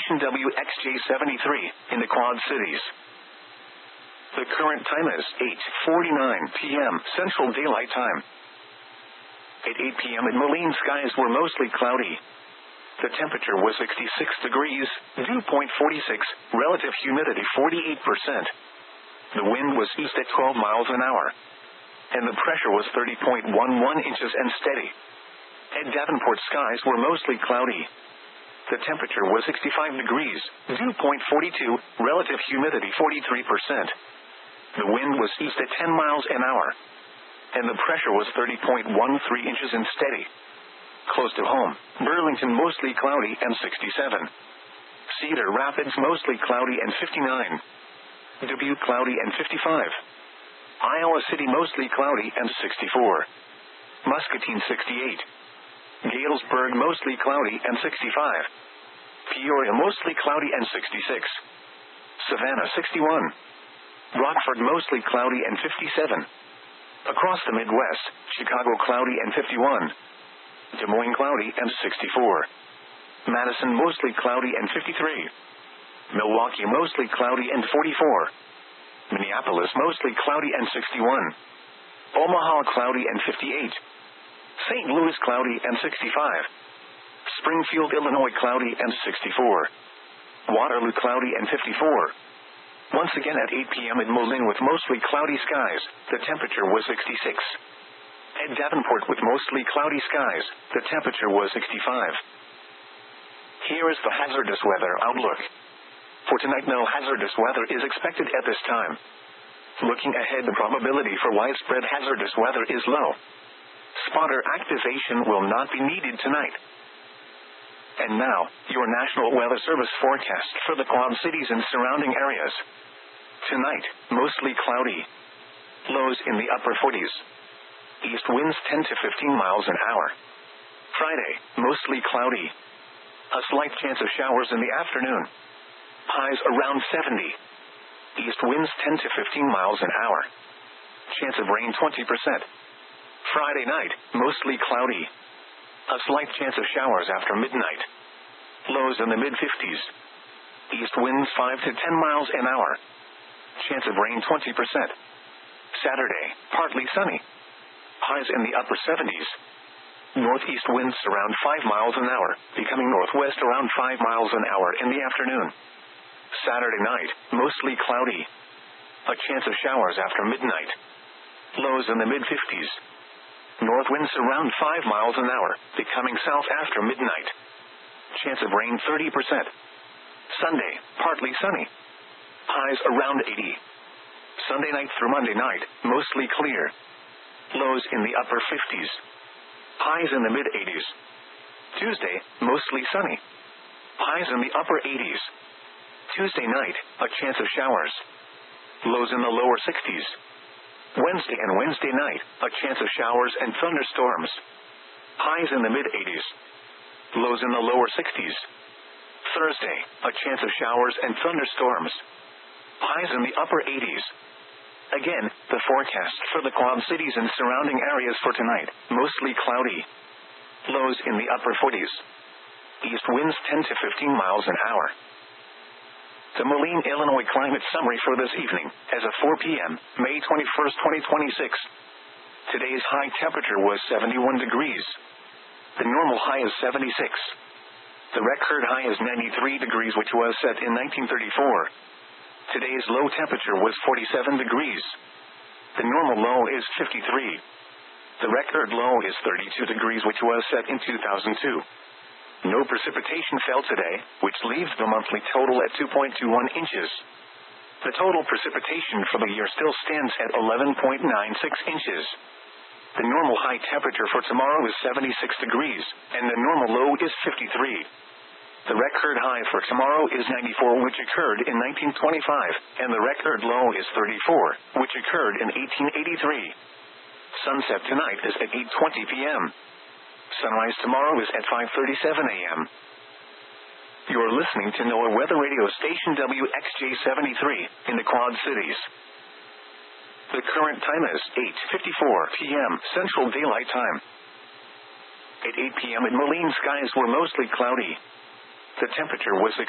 station WXJ73 in the Quad Cities. The current time is 8:49 p.m. Central Daylight Time. At 8 p.m. in Moline, skies were mostly cloudy. The temperature was 66 degrees, dew point 46, relative humidity 48%. The wind was east at 12 miles an hour. And the pressure was 30.11 inches and steady. At Davenport, skies were mostly cloudy. The temperature was 65 degrees, dew point 42, relative humidity 43%. The wind was east at 10 miles an hour. And the pressure was 30.13 inches and steady. Close to home, Burlington mostly cloudy and 67. Cedar Rapids mostly cloudy and 59. Dubuque cloudy and 55. Iowa City mostly cloudy and 64. Muscatine 68. Galesburg mostly cloudy and 65. Peoria mostly cloudy and 66. Savannah 61. Rockford mostly cloudy and 57. Across the Midwest, Chicago cloudy and 51. Des Moines cloudy and 64. Madison mostly cloudy and 53. Milwaukee mostly cloudy and 44. Minneapolis mostly cloudy and 61. Omaha cloudy and 58. St. Louis cloudy and 65. Springfield, Illinois cloudy and 64. Waterloo cloudy and 54. Once again at 8 p.m. in Moline with mostly cloudy skies, the temperature was 66. At Davenport with mostly cloudy skies, the temperature was 65. Here is the hazardous weather outlook. For tonight, no hazardous weather is expected at this time. Looking ahead, the probability for widespread hazardous weather is low. Spotter activation will not be needed tonight. And now, your National Weather Service forecast for the Quad Cities and surrounding areas. Tonight, mostly cloudy. Lows in the upper 40s. East winds 10 to 15 miles an hour. Friday, mostly cloudy. A slight chance of showers in the afternoon. Highs around 70. East winds 10 to 15 miles an hour. Chance of rain 20%. Friday night, mostly cloudy. A slight chance of showers after midnight. Lows in the mid-50s. East winds 5 to 10 miles an hour. Chance of rain 20%. Saturday, partly sunny. Highs in the upper 70s. Northeast winds around 5 miles an hour, becoming northwest around 5 miles an hour in the afternoon. Saturday night, mostly cloudy. A chance of showers after midnight. Lows in the mid-50s. North winds around 5 miles an hour, becoming south after midnight. Chance of rain 30%. Sunday, partly sunny. Highs around 80. Sunday night through Monday night, mostly clear. Lows in the upper 50s. Highs in the mid-80s. Tuesday, mostly sunny. Highs in the upper 80s. Tuesday night, a chance of showers. Lows in the lower 60s. Wednesday and Wednesday night, a chance of showers and thunderstorms. Highs in the mid-80s. Lows in the lower 60s. Thursday, a chance of showers and thunderstorms. Highs in the upper 80s. Again, the forecast for the Quad Cities and surrounding areas for tonight, mostly cloudy. Lows in the upper 40s. East winds 10 to 15 miles an hour. The Moline, Illinois climate summary for this evening, as of 4 p.m., May 21st, 2026. Today's high temperature was 71 degrees. The normal high is 76. The record high is 93 degrees, which was set in 1934. Today's low temperature was 47 degrees. The normal low is 53. The record low is 32 degrees, which was set in 2002. No precipitation fell today, which leaves the monthly total at 2.21 inches. The total precipitation for the year still stands at 11.96 inches. The normal high temperature for tomorrow is 76 degrees, and the normal low is 53. The record high for tomorrow is 94, which occurred in 1925, and the record low is 34, which occurred in 1883. Sunset tonight is at 8:20 p.m. Sunrise tomorrow is at 5:37 a.m. You're listening to NOAA Weather Radio Station WXJ73 in the Quad Cities. The current time is 8:54 p.m. Central Daylight Time. At 8 p.m. in Moline, skies were mostly cloudy. The temperature was